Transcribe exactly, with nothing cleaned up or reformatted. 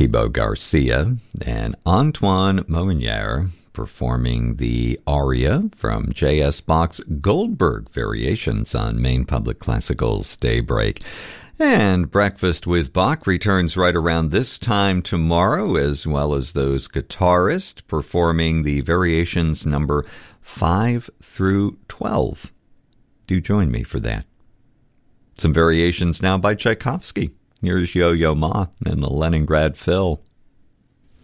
Thibaut Garcia and Antoine Mounier performing the aria from J S. Bach's Goldberg Variations on Maine Public Classical's Daybreak. And Breakfast with Bach returns right around this time tomorrow, as well as those guitarists performing the variations number five through twelve. Do join me for that. Some variations now by Tchaikovsky. Here's Yo-Yo Ma and the Leningrad Phil.